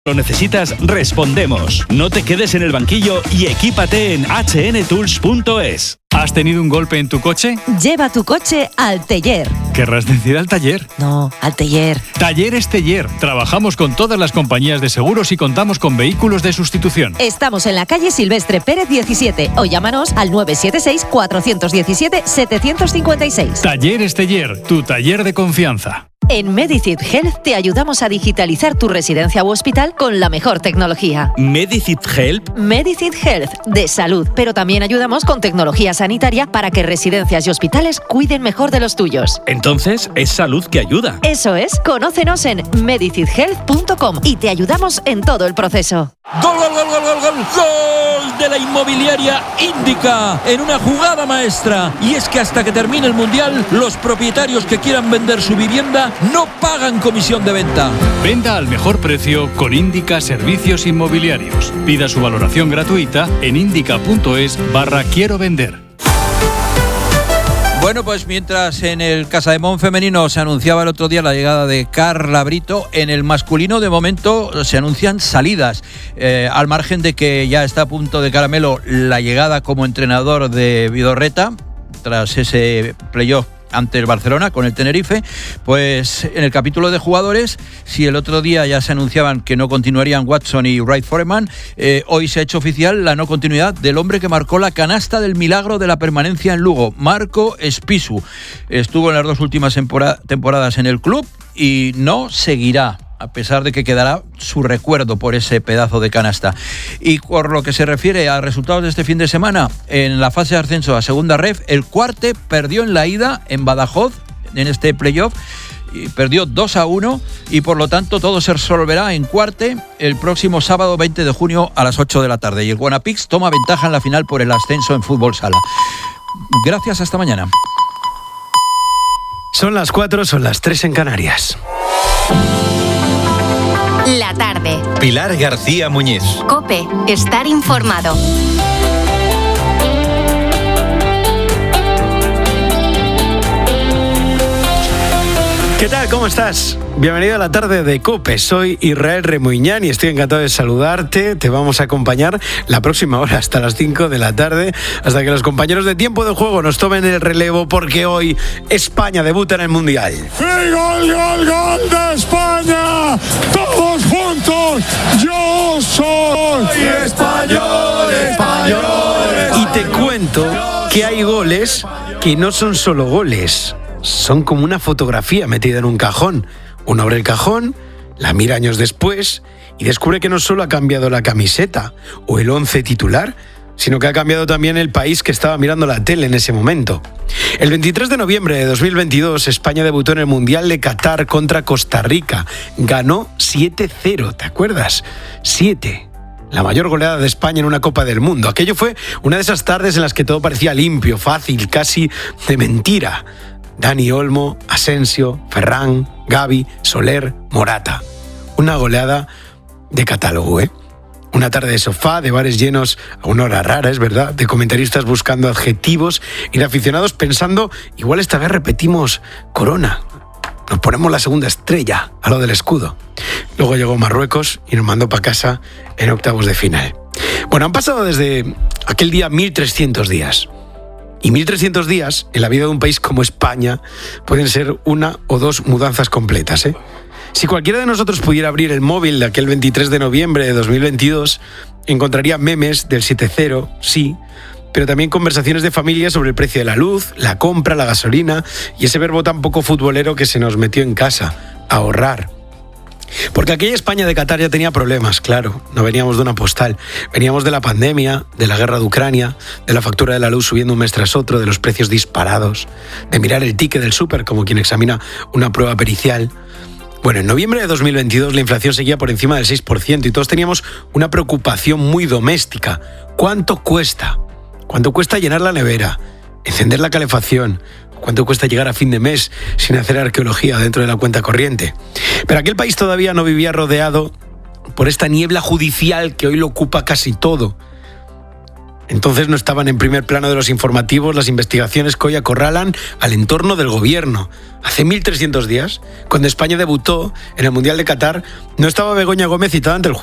Lo necesitas, respondemos. No te quedes en el banquillo y equípate en hnTools.es. ¿Has tenido un golpe en tu coche? Lleva tu coche al taller. ¿Querrás decir al taller? No, al taller. Talleres Teller. Trabajamos con todas las compañías de seguros y contamos con vehículos de sustitución. Estamos en la calle Silvestre Pérez 17 o llámanos al 976-417-756. Talleres Teller, tu taller de confianza. En Medicid Health te ayudamos a digitalizar tu residencia u hospital con la mejor tecnología. ¿Medicid Help? Medicid Health, de salud, pero también ayudamos con tecnología sanitaria para que residencias y hospitales cuiden mejor de los tuyos. Entonces, es salud que ayuda. Eso es, conócenos en medicidhealth.com y te ayudamos en todo el proceso. ¡Gol, gol, gol, gol, gol, gol! ¡Gol de la inmobiliaria Índica! En una jugada maestra. Y es que hasta que termine el Mundial, los propietarios que quieran vender su vivienda no pagan comisión de venta. Venda al mejor precio con Índica Servicios Inmobiliarios. Pida su valoración gratuita en indica.es/quiero vender. Bueno, pues mientras en el Casademont femenino se anunciaba el otro día la llegada de Carla Brito, en el masculino de momento se anuncian salidas, al margen de que ya está a punto de caramelo la llegada como entrenador de Vidorreta tras ese playoff ante el Barcelona con el Tenerife. Pues en el capítulo de jugadores, si el otro día ya se anunciaban que no continuarían Watson y Wright Foreman, hoy se ha hecho oficial la no continuidad del hombre que marcó la canasta del milagro de la permanencia en Lugo, Marco Espisu. Estuvo en las dos últimas temporadas en el club y no seguirá, a pesar de que quedará su recuerdo por ese pedazo de canasta. Y por lo que se refiere a resultados de este fin de semana, en la fase de ascenso a segunda ref, el Cuarte perdió en la ida en Badajoz, en este playoff, y perdió 2-1 y por lo tanto todo se resolverá en Cuarte el próximo sábado 20 de junio a las 8 de la tarde. Y el Guanapix toma ventaja en la final por el ascenso en fútbol sala. Gracias, hasta mañana. Son las 4, son las 3 en Canarias. La tarde. Pilar García Muñiz. COPE. Estar informado. ¿Qué tal? ¿Cómo estás? Bienvenido a la tarde de COPE. Soy Israel Remuñán y estoy encantado de saludarte. Te vamos a acompañar la próxima hora hasta las 5 de la tarde, hasta que los compañeros de Tiempo de Juego nos tomen el relevo, porque hoy España debuta en el Mundial. ¡Sí, gol, gol, gol de España! ¡Todos juntos! ¡Yo soy español, español! Y te cuento que hay goles que no son solo goles. Son como una fotografía metida en un cajón. Uno abre el cajón, la mira años después y descubre que no solo ha cambiado la camiseta o el 11 titular, sino que ha cambiado también el país que estaba mirando la tele en ese momento. El 23 de noviembre de 2022, España debutó en el Mundial de Qatar contra Costa Rica. Ganó 7-0, ¿te acuerdas? 7. La mayor goleada de España en una Copa del Mundo. Aquello fue una de esas tardes en las que todo parecía limpio, fácil, casi de mentira. Dani Olmo, Asensio, Ferran, Gavi, Soler, Morata. Una goleada de catálogo, ¿eh? Una tarde de sofá, de bares llenos a una hora rara, es verdad, de comentaristas buscando adjetivos y de aficionados pensando, igual esta vez repetimos Corona. Nos ponemos la segunda estrella a lo del escudo. Luego llegó Marruecos y nos mandó para casa en octavos de final. Bueno, han pasado desde aquel día 1300 días. Y 1300 días en la vida de un país como España pueden ser una o dos mudanzas completas, ¿eh? Si cualquiera de nosotros pudiera abrir el móvil de aquel 23 de noviembre de 2022, encontraría memes del 7-0, sí, pero también conversaciones de familia sobre el precio de la luz, la compra, la gasolina y ese verbo tan poco futbolero que se nos metió en casa, ahorrar. Porque aquella España de Qatar ya tenía problemas, claro. No veníamos de una postal. Veníamos de la pandemia, de la guerra de Ucrania, de la factura de la luz subiendo un mes tras otro, de los precios disparados, de mirar el ticket del súper como quien examina una prueba pericial. Bueno, en noviembre de 2022 la inflación seguía por encima del 6% y todos teníamos una preocupación muy doméstica. ¿Cuánto cuesta? ¿Cuánto cuesta llenar la nevera? Encender la calefacción. ¿Cuánto cuesta llegar a fin de mes sin hacer arqueología dentro de la cuenta corriente? Pero aquel país todavía no vivía rodeado por esta niebla judicial que hoy lo ocupa casi todo. Entonces no estaban en primer plano de los informativos las investigaciones que hoy acorralan al entorno del gobierno. Hace 1.300 días, cuando España debutó en el Mundial de Qatar, no estaba Begoña Gómez citada ante el